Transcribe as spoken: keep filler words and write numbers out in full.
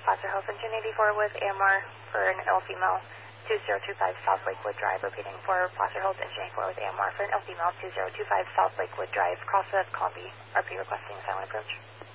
Placer Health Engine eighty-four with A M R for an ill female, two zero two five South Lakewood Drive, repeating for Placer Health Engine eighty-four with A M R for an ill female, two zero two five South Lakewood Drive, cross of Combi, R P requesting silent approach.